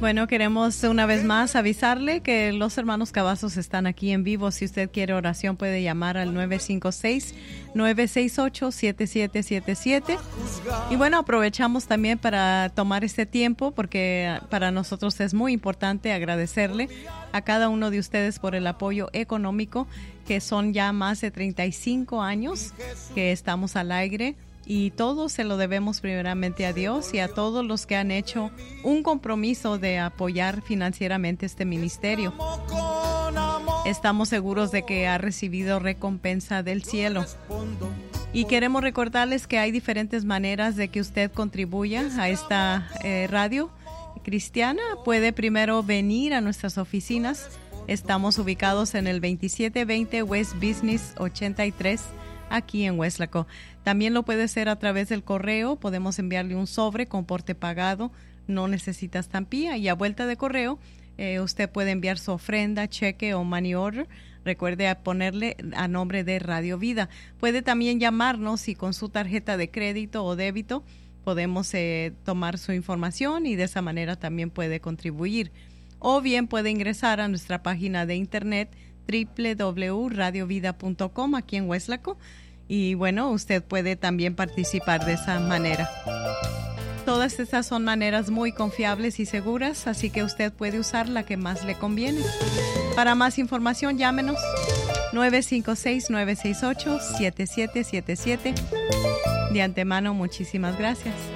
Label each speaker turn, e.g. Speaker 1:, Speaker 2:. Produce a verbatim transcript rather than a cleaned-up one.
Speaker 1: Bueno, queremos una vez más avisarle que los hermanos Cavazos están aquí en vivo. Si usted quiere oración, puede llamar al nueve cinco seis, nueve seis ocho, siete siete siete siete. Y bueno, aprovechamos también para tomar este tiempo porque para nosotros es muy importante agradecerle a cada uno de ustedes por el apoyo económico, que son ya más de treinta y cinco años que estamos al aire. Y todo se lo debemos primeramente a Dios y a todos los que han hecho un compromiso de apoyar financieramente este ministerio. Estamos seguros de que ha recibido recompensa del cielo. Y queremos recordarles que hay diferentes maneras de que usted contribuya a esta eh, radio cristiana. Puede primero venir a nuestras oficinas. Estamos ubicados en el veintisiete veinte West Business ochenta y tres, aquí en Weslaco. También lo puede hacer a través del correo. Podemos enviarle un sobre con porte pagado. No necesita estampilla. Y a vuelta de correo, eh, usted puede enviar su ofrenda, cheque o money order. Recuerde a ponerle a nombre de Radio Vida. Puede también llamarnos y con su tarjeta de crédito o débito podemos eh, tomar su información y de esa manera también puede contribuir. O bien puede ingresar a nuestra página de internet doble u doble u doble u punto radio vida punto com aquí en Weslaco. Y bueno, usted puede también participar de esa manera. Todas estas son maneras muy confiables y seguras, así que usted puede usar la que más le conviene. Para más información, llámenos nueve cinco seis, nueve seis ocho, siete siete siete siete. De antemano, muchísimas gracias.